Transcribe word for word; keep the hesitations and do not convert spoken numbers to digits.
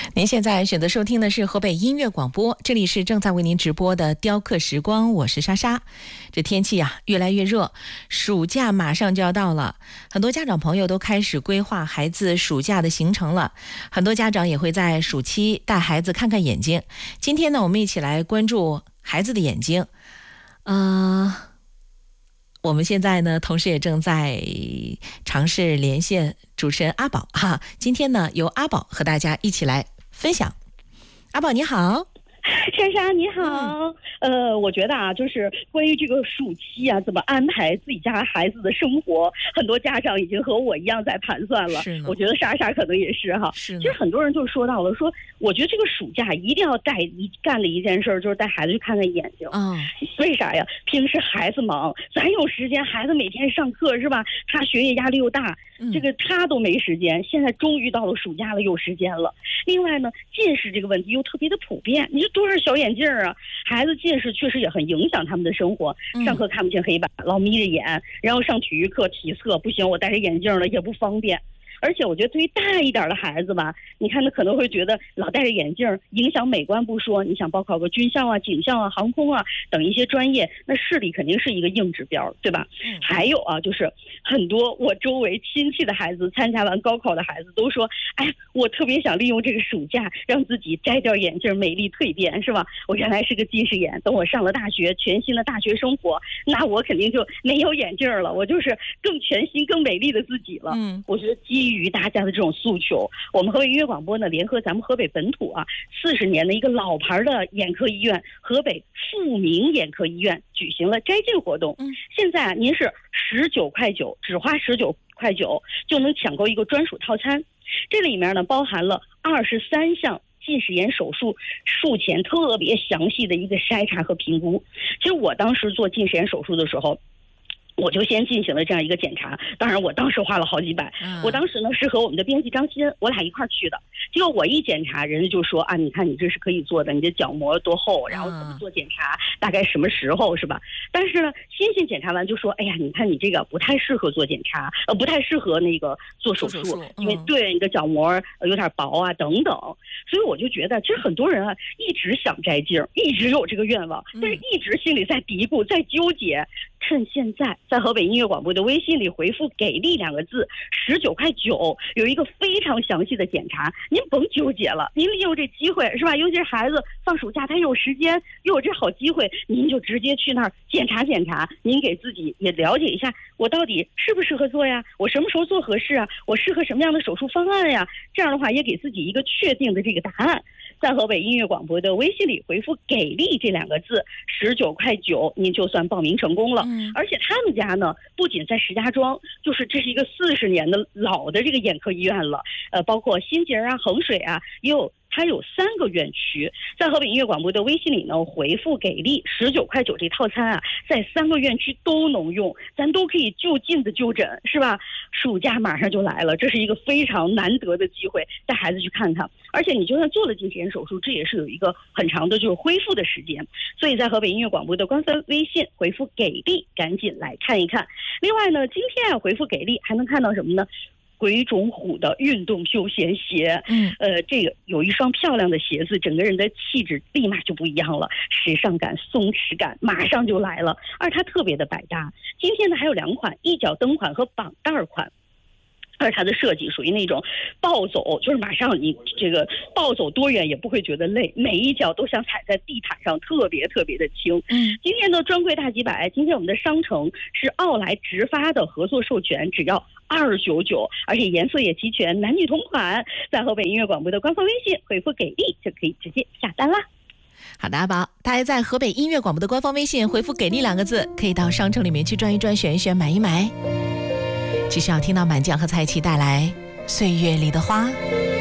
您现在选择收听的是河北音乐广播，这里是正在为您直播的雕刻时光，我是莎莎。这天气啊越来越热，暑假马上就要到了，很多家长朋友都开始规划孩子暑假的行程了，很多家长也会在暑期带孩子看看眼睛。今天呢，我们一起来关注孩子的眼睛。嗯、呃，我们现在呢，同时也正在尝试连线主持人阿宝哈。今天呢，由阿宝和大家一起来分享。阿宝你好。 珊珊你好、嗯、呃，我觉得啊，就是关于这个暑期啊，怎么安排自己家孩子的生活，很多家长已经和我一样在盘算了。 是呢， 我觉得莎莎可能也是哈。 是呢， 其实很多人就说到了，说我觉得这个暑假一定要带一干的一件事就是带孩子去看看眼睛。 嗯， 为啥呀？平时孩子忙，咱有时间，孩子每天上课是吧？他学业压力又大， 嗯、 这个他都没时间。现在终于到了暑假了，有时间了。另外呢，近视这个问题又特别的普遍，你说多少小眼镜啊？孩子近视确实也很影响他们的生活，上课看不见黑板，老眯着眼，然后上体育课体测不行，我戴着眼镜了也不方便。而且我觉得对于大一点的孩子吧，你看他可能会觉得老戴着眼镜影响美观不说，你想报考个军校啊、警校啊、航空啊等一些专业，那视力肯定是一个硬指标，对吧？嗯、还有啊，就是很多我周围亲戚的孩子参加完高考的孩子都说，哎，我特别想利用这个暑假让自己摘掉眼镜，美丽蜕变，是吧？我原来是个近视眼，等我上了大学，全新的大学生活，那我肯定就没有眼镜了，我就是更全新、更美丽的自己了。嗯，我觉得基于于大家的这种诉求，我们河北音乐广播呢，联合咱们河北本土啊四十年的一个老牌的眼科医院河北富民眼科医院举行了摘镜活动。嗯，现在啊，您是十九块九，只花十九块九就能抢购一个专属套餐。这里面呢，包含了二十三项近视眼手术术前特别详细的一个筛查和评估。其实我当时做近视眼手术的时候，我就先进行了这样一个检查，当然我当时花了好几百、嗯、我当时呢是和我们的编辑张鑫我俩一块去的，结果我一检查，人家就说啊，你看你这是可以做的，你的角膜多厚，然后怎么做检查、嗯、大概什么时候是吧？但是呢欣欣检查完就说，哎呀，你看你这个不太适合做检查，呃不太适合那个做手术，手术因为对你的角膜有点薄啊等等。所以我就觉得其实很多人啊一直想摘镜，一直有这个愿望，但是一直心里在嘀咕在纠结。趁现在在河北音乐广播的微信里回复给力两个字，十九块九有一个非常详细的检查，您甭纠结了，您利用这机会是吧？尤其是孩子放暑假他有时间又有这好机会，您就直接去那儿检查检查，您给自己也了解一下我到底适不适合做呀，我什么时候做合适啊，我适合什么样的手术方案呀，这样的话也给自己一个确定的这个答案。在河北音乐广播的微信里回复给力这两个字，十九块九您就算报名成功了、嗯、而且他们家呢不仅在石家庄，就是这是一个四十年的老的这个眼科医院了，呃，包括新捷啊、衡水啊，也有它有三个院区。在河北音乐广播的微信里呢回复给力十九块九这套餐啊，在三个院区都能用，咱都可以就近的就诊是吧？暑假马上就来了，这是一个非常难得的机会，带孩子去看看，而且你就算做了近视眼手术，这也是有一个很长的就是恢复的时间。所以在河北音乐广播的官方微信回复给力，赶紧来看一看。另外呢，今天啊回复给力还能看到什么呢？鬼冢虎的运动休闲鞋，嗯，呃，这个有一双漂亮的鞋子，整个人的气质立马就不一样了，时尚感、松弛感马上就来了，而它特别的百搭。今天呢还有两款，一脚蹬款和绑带款。而它的设计属于那种暴走，就是马上你这个暴走多远也不会觉得累，每一脚都像踩在地毯上，特别特别的轻。嗯，今天的专柜大几百，今天我们的商城是奥莱直发的合作授权，只要二九九，而且颜色也齐全，男女同款。在河北音乐广播的官方微信回复给力就可以直接下单啦。 好的，阿宝，大家在河北音乐广播的官方微信回复给力两个字，可以到商城里面去转一转，选一选，买一买。继续要听到满酱和蔡奇带来岁月里的花。